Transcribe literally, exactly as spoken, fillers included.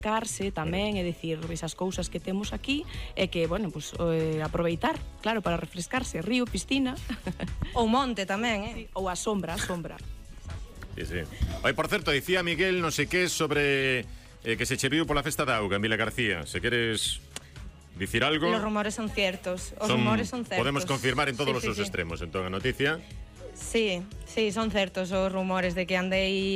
carse tamén e dicir esas cousas que temos aquí e que, bueno, pues, eh, aproveitar, claro, para refrescarse, río, piscina ou monte tamén, eh? ou a sombra, a sombra. Sí, sí. Oye, por certo, dicía Miguel non sei que sobre eh, que se che viu pola festa da auga en Vila García. Se queres dicir algo... Los rumores son ciertos, os son, rumores son certos. Podemos confirmar en todos sí, os sí, seus sí. extremos, entón, a noticia... Sí, sí, son certos os rumores de que andei